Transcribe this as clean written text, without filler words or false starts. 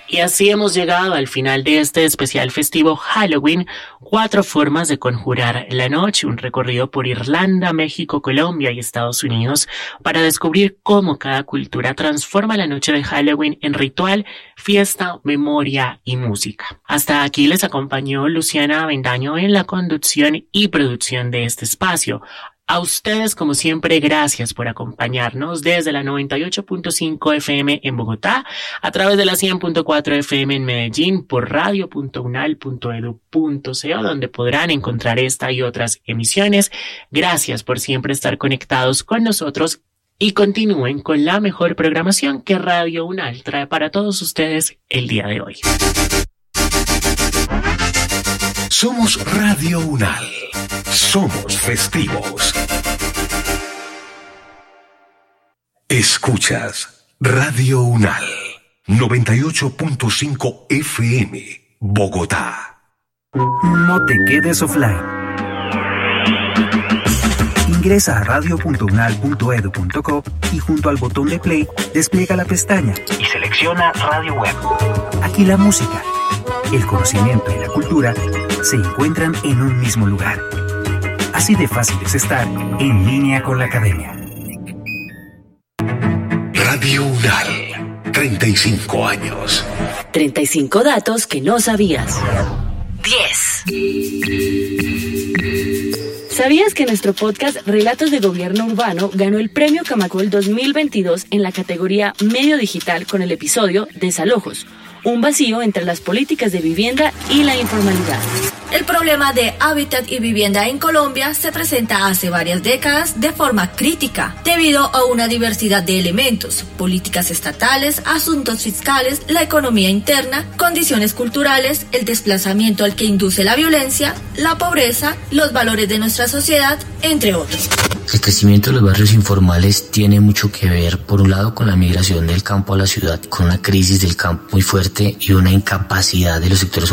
Y así hemos llegado al final de este especial festivo Halloween, 4 formas de conjurar la noche, un recorrido por Irlanda, México, Colombia y Estados Unidos para descubrir cómo cada cultura transforma la noche de Halloween en ritual, fiesta, memoria y música. Hasta aquí les acompañó Luciana Avendaño en la conducción y producción de este espacio. A ustedes, como siempre, gracias por acompañarnos desde la 98.5 FM en Bogotá, a través de la 100.4 FM en Medellín, por radio.unal.edu.co, donde podrán encontrar esta y otras emisiones. Gracias por siempre estar conectados con nosotros y continúen con la mejor programación que Radio Unal trae para todos ustedes el día de hoy. Somos Radio Unal. Somos festivos. Escuchas Radio Unal 98.5 FM, Bogotá. No te quedes offline. Ingresa a radio.unal.edu.co y junto al botón de play despliega la pestaña y selecciona Radio Web. Aquí la música, el conocimiento y la cultura se encuentran en un mismo lugar. Así de fácil es estar en línea con la academia. Radio Unal, 35 años. 35 datos que no sabías. 10. ¿Sabías que nuestro podcast Relatos de Gobierno Urbano ganó el Premio Camacol 2022 en la categoría Medio Digital con el episodio Desalojos? Un vacío entre las políticas de vivienda y la informalidad. El problema de hábitat y vivienda en Colombia se presenta hace varias décadas de forma crítica, debido a una diversidad de elementos, políticas estatales, asuntos fiscales, la economía interna, condiciones culturales, el desplazamiento al que induce la violencia, la pobreza, los valores de nuestra sociedad, entre otros. El crecimiento de los barrios informales tiene mucho que ver, por un lado, con la migración del campo a la ciudad, con una crisis del campo muy fuerte y una incapacidad de los sectores